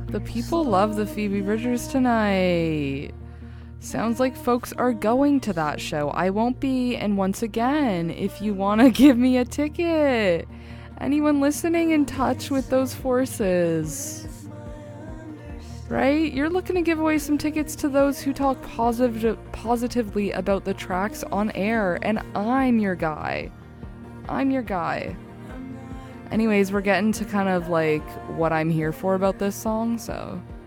The people love the Phoebe Bridgers tonight. Sounds like folks are going to that show. I won't be, and once again, if you want to give me a ticket, anyone listening in touch with those forces, right? You're looking to give away some tickets to those who talk positively about the tracks on air, and I'm your guy. I'm your guy. Anyways, we're getting to kind of like what I'm here for about this song, so